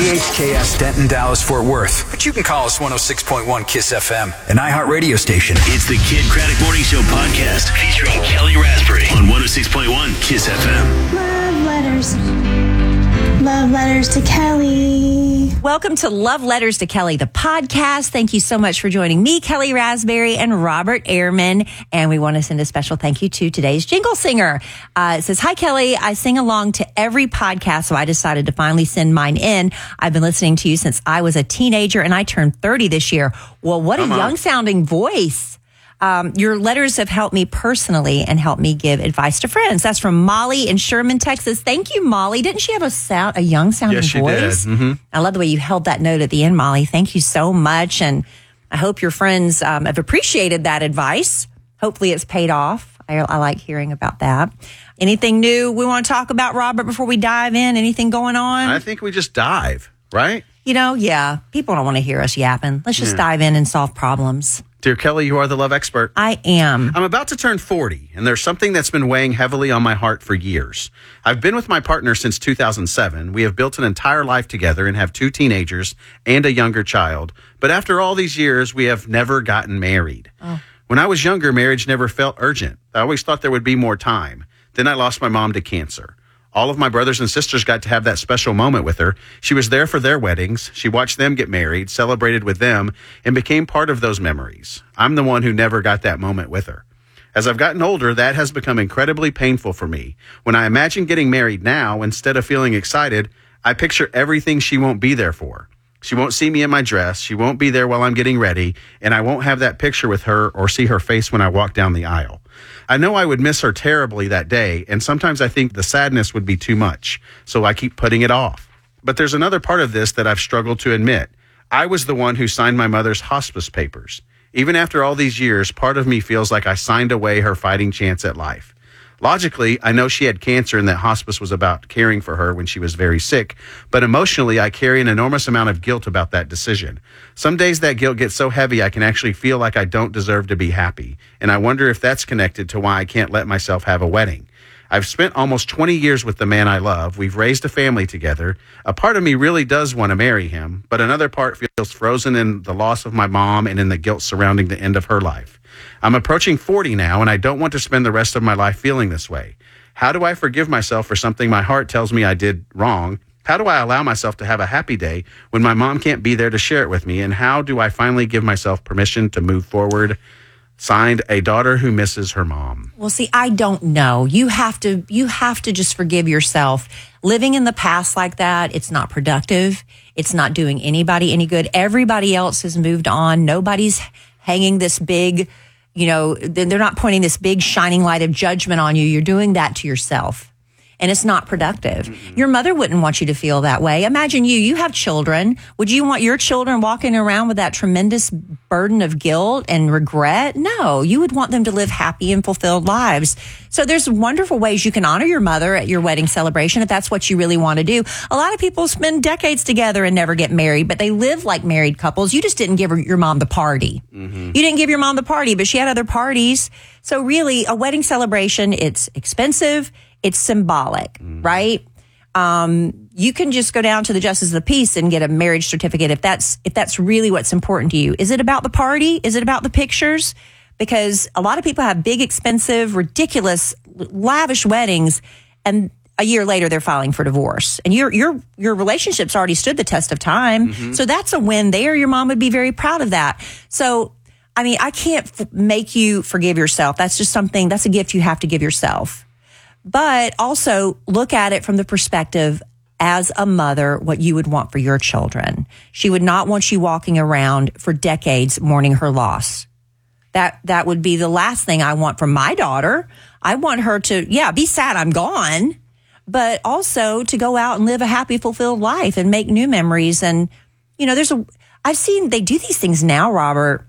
KHKS Denton, Dallas, Fort Worth. But you can call us 106.1 KISS FM, an iHeart radio station. It's the Kid Craddock Morning Show podcast featuring Kelly Raspberry on 106.1 KISS FM. Love letters. Love letters to Kelly. Welcome to Love Letters to Kelly, the podcast. Thank you so much for joining me, Kelly Raspberry, and Robert Ehrman. And we want to send a special thank you to today's jingle singer. It says, "Hi, Kelly. I sing along to every podcast, so I decided to finally send mine in. I've been listening to you since I was a teenager, and I turned 30 this year." Well, what a young-sounding voice. Your letters have helped me personally and helped me give advice to friends. That's from Molly in Sherman, Texas. Thank you, Molly. Didn't she have a young-sounding voice? Did. Mm-hmm. I love the way you held that note at the end, Molly. Thank you so much. And I hope your friends have appreciated that advice. Hopefully it's paid off. I like hearing about that. Anything new we want to talk about, Robert, before we dive in? Anything going on? I think we just dive, right? Yeah. People don't want to hear us yapping. Let's just dive in and solve problems. Dear Kelly, you are the love expert. I am. I'm about to turn 40, and there's something that's been weighing heavily on my heart for years. I've been with my partner since 2007. We have built an entire life together and have 2 teenagers and a younger child. But after all these years, we have never gotten married. Oh. When I was younger, marriage never felt urgent. I always thought there would be more time. Then I lost my mom to cancer. All of my brothers and sisters got to have that special moment with her. She was there for their weddings. She watched them get married, celebrated with them, and became part of those memories. I'm the one who never got that moment with her. As I've gotten older, that has become incredibly painful for me. When I imagine getting married now, instead of feeling excited, I picture everything she won't be there for. She won't see me in my dress. She won't be there while I'm getting ready, and I won't have that picture with her or see her face when I walk down the aisle. I know I would miss her terribly that day, and sometimes I think the sadness would be too much, so I keep putting it off. But there's another part of this that I've struggled to admit. I was the one who signed my mother's hospice papers. Even after all these years, part of me feels like I signed away her fighting chance at life. Logically, I know she had cancer and that hospice was about caring for her when she was very sick, but emotionally, I carry an enormous amount of guilt about that decision. Some days that guilt gets so heavy I can actually feel like I don't deserve to be happy, and I wonder if that's connected to why I can't let myself have a wedding. I've spent almost 20 years with the man I love. We've raised a family together. A part of me really does want to marry him, but another part feels frozen in the loss of my mom and in the guilt surrounding the end of her life. I'm approaching 40 now, and I don't want to spend the rest of my life feeling this way. How do I forgive myself for something my heart tells me I did wrong? How do I allow myself to have a happy day when my mom can't be there to share it with me? And how do I finally give myself permission to move forward? Signed, a daughter who misses her mom. Well, see, I don't know. You have to just forgive yourself. Living in the past like that, it's not productive. It's not doing anybody any good. Everybody else has moved on. Nobody's hanging this big, they're not pointing this big shining light of judgment on you. You're doing that to yourself. And it's not productive. Mm-hmm. Your mother wouldn't want you to feel that way. Imagine you have children. Would you want your children walking around with that tremendous burden of guilt and regret? No, you would want them to live happy and fulfilled lives. So there's wonderful ways you can honor your mother at your wedding celebration if that's what you really want to do. A lot of people spend decades together and never get married, but they live like married couples. You just didn't give your mom the party. Mm-hmm. You didn't give your mom the party, but she had other parties. So really, a wedding celebration, it's expensive. It's symbolic, right? You can just go down to the Justice of the Peace and get a marriage certificate if that's really what's important to you. Is it about the party? Is it about the pictures? Because a lot of people have big, expensive, ridiculous, lavish weddings, and a year later they're filing for divorce. And your relationship's already stood the test of time. Mm-hmm. So that's a win there. Your mom would be very proud of that. So, I can't make you forgive yourself. That's just that's a gift you have to give yourself. But also look at it from the perspective as a mother, what you would want for your children. She would not want you walking around for decades mourning her loss. That would be the last thing I want from my daughter. I want her to, be sad I'm gone, but also to go out and live a happy, fulfilled life and make new memories. And, I've seen they do these things now, Robert.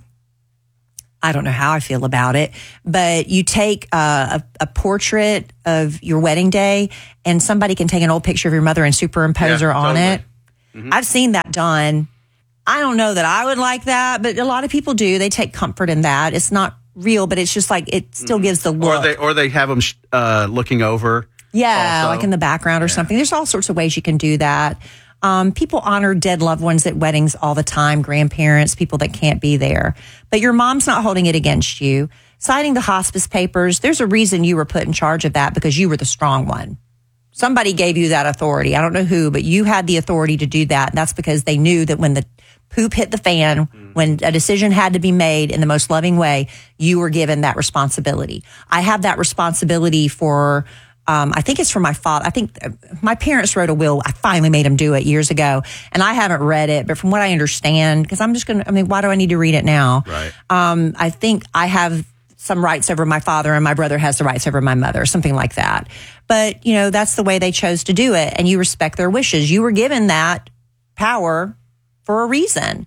I don't know how I feel about it, but you take a portrait of your wedding day and somebody can take an old picture of your mother and superimpose her on it. Mm-hmm. I've seen that done. I don't know that I would like that, but a lot of people do. They take comfort in that. It's not real, but it's just like it still gives the look. Or they have them looking over. Yeah, also. Like in the background or something. There's all sorts of ways you can do that. People honor dead loved ones at weddings all the time, grandparents, people that can't be there. But your mom's not holding it against you. Signing the hospice papers, there's a reason you were put in charge of that, because you were the strong one. Somebody gave you that authority. I don't know who, but you had the authority to do that. And that's because they knew that when the poop hit the fan, when a decision had to be made in the most loving way, you were given that responsibility. I have that responsibility for, I think it's for my father. I think my parents wrote a will. I finally made them do it years ago, and I haven't read it, but from what I understand, because why do I need to read it now? Right. I think I have some rights over my father and my brother has the rights over my mother, something like that. But, that's the way they chose to do it, and you respect their wishes. You were given that power for a reason.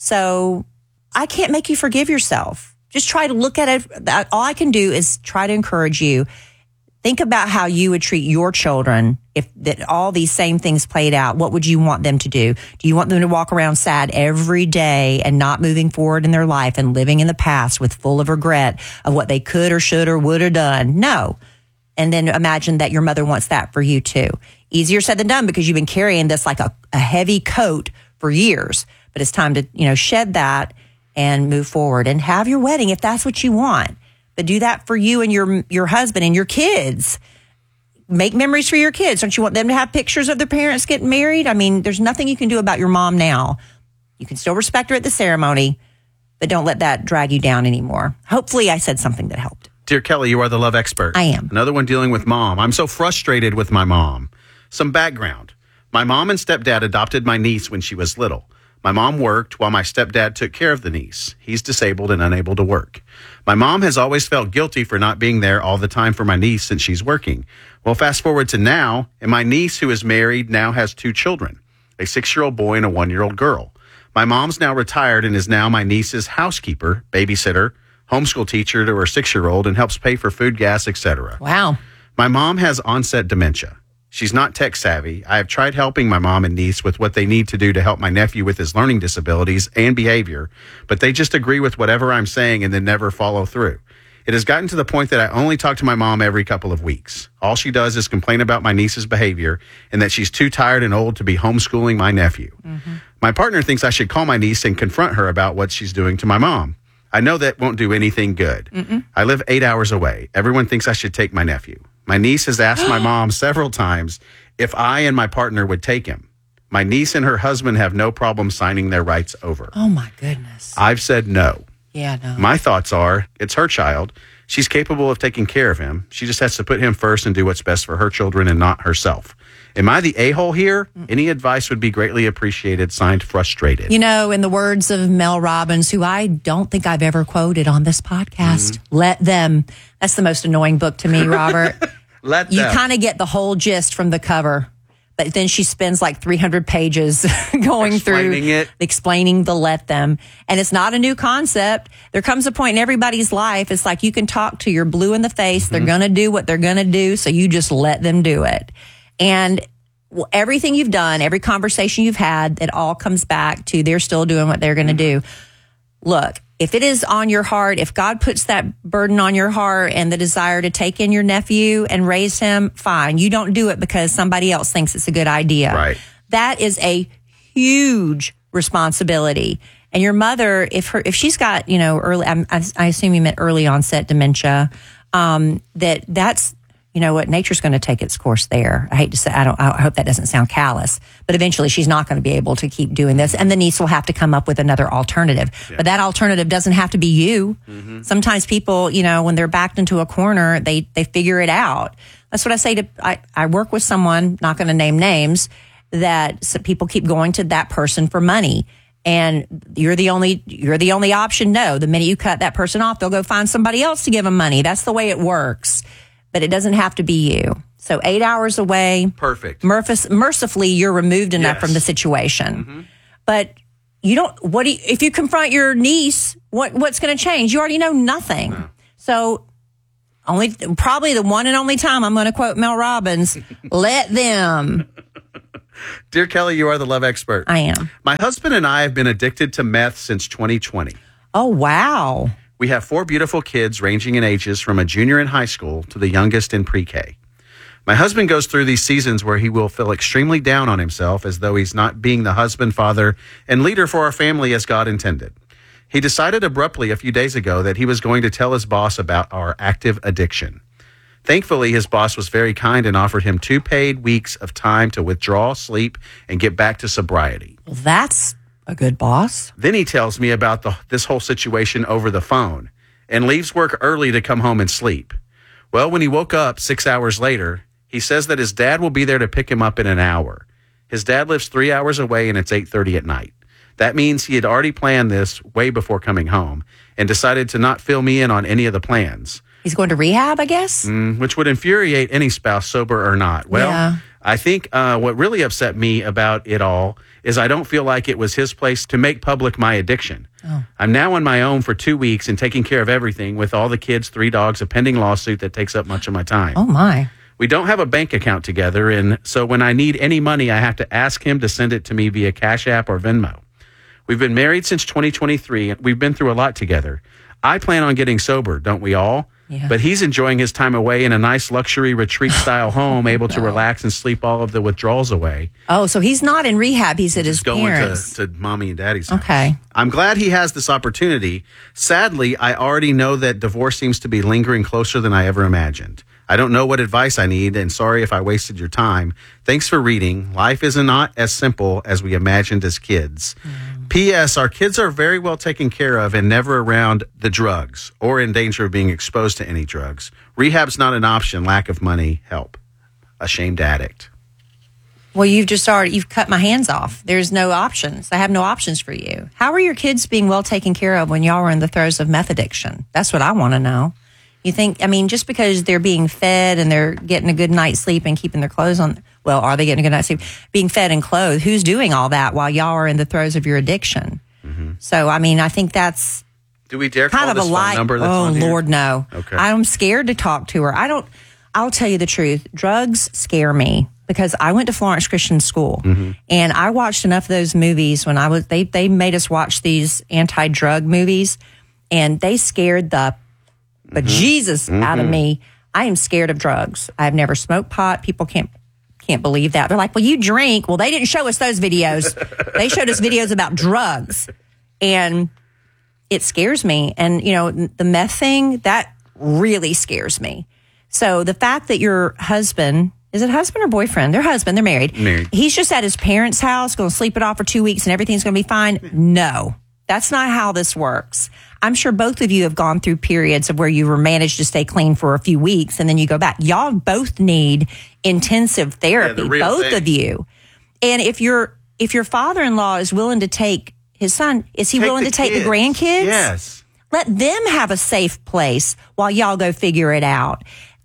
So I can't make you forgive yourself. Just try to look at it. All I can do is try to encourage you. Think about how you would treat your children if that all these same things played out. What would you want them to do? Do you want them to walk around sad every day and not moving forward in their life and living in the past with full of regret of what they could or should or would have done? No. And then imagine that your mother wants that for you too. Easier said than done, because you've been carrying this like a heavy coat for years. But it's time to, shed that and move forward and have your wedding if that's what you want. But do that for you and your husband and your kids. Make memories for your kids. Don't you want them to have pictures of their parents getting married? I mean, there's nothing you can do about your mom now. You can still respect her at the ceremony, but don't let that drag you down anymore. Hopefully I said something that helped. Dear Kelly, you are the love expert. I am. Another one dealing with mom. I'm so frustrated with my mom. Some background. My mom and stepdad adopted my niece when she was little. My mom worked while my stepdad took care of the niece. He's disabled and unable to work. My mom has always felt guilty for not being there all the time for my niece since she's working. Well, fast forward to now, and my niece, who is married, now has 2 children, a 6-year-old boy and a 1-year-old girl. My mom's now retired and is now my niece's housekeeper, babysitter, homeschool teacher to her 6-year-old, and helps pay for food, gas, etc. Wow. My mom has onset dementia. She's not tech savvy. I have tried helping my mom and niece with what they need to do to help my nephew with his learning disabilities and behavior, but they just agree with whatever I'm saying and then never follow through. It has gotten to the point that I only talk to my mom every couple of weeks. All she does is complain about my niece's behavior and that she's too tired and old to be homeschooling my nephew. Mm-hmm. My partner thinks I should call my niece and confront her about what she's doing to my mom. I know that won't do anything good. I live 8 hours away. Everyone thinks I should take my nephew. My niece has asked my mom several times if I and my partner would take him. My niece and her husband have no problem signing their rights over. Oh, my goodness. I've said no. Yeah, no. My thoughts are, it's her child. She's capable of taking care of him. She just has to put him first and do what's best for her children and not herself. Am I the a-hole here? Any advice would be greatly appreciated. Signed, Frustrated. In the words of Mel Robbins, who I don't think I've ever quoted on this podcast, let them. That's the most annoying book to me, Robert. Let them. You kind of get the whole gist from the cover, but then she spends like 300 pages going explaining the let them. And it's not a new concept. There comes a point in everybody's life, it's like you can talk to your blue in the face. They're going to do what they're going to do, so you just let them do it. And everything you've done, every conversation you've had, it all comes back to they're still doing what they're going to do. Look, if it is on your heart, if God puts that burden on your heart and the desire to take in your nephew and raise him, fine. You don't do it because somebody else thinks it's a good idea. Right. That is a huge responsibility. And your mother, if she's got, early, I assume you meant early onset dementia, that's, what nature's going to take its course there. I hate to say, I hope that doesn't sound callous, but eventually she's not going to be able to keep doing this. And the niece will have to come up with another alternative. Yeah. But that alternative doesn't have to be you. Mm-hmm. Sometimes people, when they're backed into a corner, they figure it out. That's what I say I work with someone, not going to name names, that people keep going to that person for money. And you're the only option. No, the minute you cut that person off, they'll go find somebody else to give them money. That's the way it works. But it doesn't have to be you. So 8 hours away. Perfect. Mercifully, you're removed enough from the situation. Mm-hmm. But if you confront your niece, what's going to change? You already know nothing. No. So probably the one and only time I'm going to quote Mel Robbins, let them. Dear Kelly, you are the love expert. I am. My husband and I have been addicted to meth since 2020. Oh, wow. We have 4 beautiful kids ranging in ages from a junior in high school to the youngest in pre-K. My husband goes through these seasons where he will feel extremely down on himself, as though he's not being the husband, father, and leader for our family as God intended. He decided abruptly a few days ago that he was going to tell his boss about our active addiction. Thankfully, his boss was very kind and offered him 2 paid weeks of time to withdraw, sleep, and get back to sobriety. Well, that's a good boss. Then he tells me about this whole situation over the phone and leaves work early to come home and sleep. Well, when he woke up 6 hours later, he says that his dad will be there to pick him up in an hour. His dad lives 3 hours away, and it's 8:30 at night. That means he had already planned this way before coming home and decided to not fill me in on any of the plans. He's going to rehab, I guess? Which would infuriate any spouse, sober or not. Well, Yeah. I think what really upset me about it all is I don't feel like it was his place to make public my addiction. I'm now on my own for 2 weeks and taking care of everything with all the kids, 3 dogs, a pending lawsuit that takes up much of my time. Oh, my. We don't have a bank account together, and so when I need any money, I have to ask him to send it to me via Cash App or Venmo. We've been married since 2023, and we've been through a lot together. I plan on getting sober, don't we all? Yeah. But he's enjoying his time away in a nice luxury retreat-style home, able to relax and sleep all of the withdrawals away. Oh, so he's not in rehab. He's at his Going parents'. to mommy and daddy's house. Okay. I'm glad he has this opportunity. Sadly, I already know that divorce seems to be lingering closer than I ever imagined. I don't know what advice I need, and sorry if I wasted your time. Thanks for reading. Life is not as simple as we imagined as kids. P.S. Our kids are very well taken care of and never around the drugs or in danger of being exposed to any drugs. Rehab's not an option. Lack of money. Help. Ashamed addict. Well, you've cut my hands off. There's no options. I have no options for you. How are your kids being well taken care of when y'all were in the throes of meth addiction? That's what I want to know. You think, just because they're being fed and they're getting a good night's sleep and keeping their clothes on, well, are they getting a good night's sleep? Being fed and clothed, who's doing all that while y'all are in the throes of your addiction? Mm-hmm. So, I think that's Do we dare kind call of this a phone lie. number that's Oh, on here? Lord, no. Okay. I'm scared to talk to her. I'll tell you the truth. Drugs scare me because I went to Florence Christian School and I watched enough of those movies when they made us watch these anti-drug movies and they scared the Jesus out of me. I am scared of drugs. I've never smoked pot. People can't believe that. They're like, well, you drink. Well, they didn't show us those videos. They showed us videos about drugs. And it scares me. And, the meth thing, that really scares me. So the fact that your husband, is it husband or boyfriend? They're husband. They're married. Married. He's just at his parents' house, going to sleep it off for 2 weeks and everything's going to be fine. No, that's not how this works. I'm sure both of you have gone through periods of where you were managed to stay clean for a few weeks and then you go back. Y'all both need intensive therapy, the real both thing. of you. And if your father-in-law is willing to take his son, is he willing to take the grandkids? Yes. Let them have a safe place while y'all go figure it out.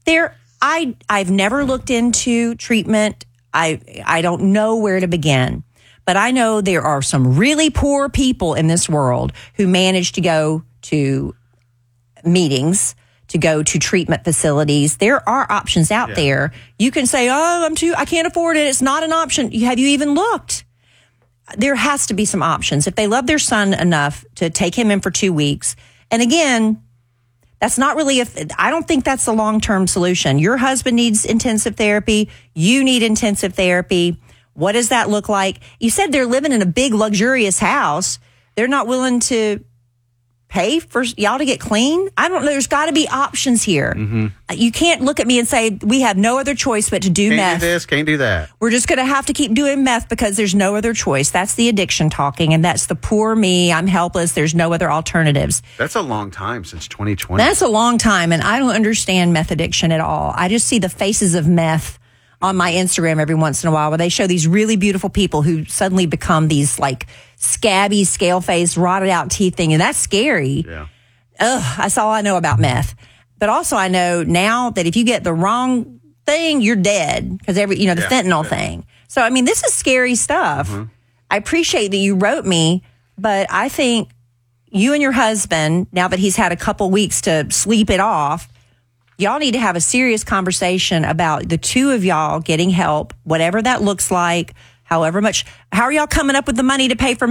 I've never looked into treatment. I don't know where to begin. But I know there are some really poor people in this world who manage to go to meetings, to go to treatment facilities. There are options out there. You can say, I can't afford it. It's not an option. Have you even looked? There has to be some options. If they love their son enough to take him in for 2 weeks. And again, that's not really I don't think that's the long-term solution. Your husband needs intensive therapy. You need intensive therapy. What does that look like? You said they're living in a big, luxurious house. They're not willing to pay for y'all to get clean? I don't know. There's got to be options here. Mm-hmm. You can't look at me and say, we have no other choice but to do meth. Can't do this, can't do that. We're just going to have to keep doing meth because there's no other choice. That's the addiction talking, and that's the poor me. I'm helpless. There's no other alternatives. That's a long time since 2020. That's a long time, and I don't understand meth addiction at all. I just see the faces of meth on my Instagram every once in a while where they show these really beautiful people who suddenly become these like scabby, scale-faced, rotted out teeth thing. And that's scary. Yeah. That's all I know about meth. But also I know now that if you get the wrong thing, you're dead because the fentanyl thing. So, this is scary stuff. Mm-hmm. I appreciate that you wrote me, but I think you and your husband, now that he's had a couple weeks to sleep it off, y'all need to have a serious conversation about the two of y'all getting help, whatever that looks like, however much. How are y'all coming up with the money to pay for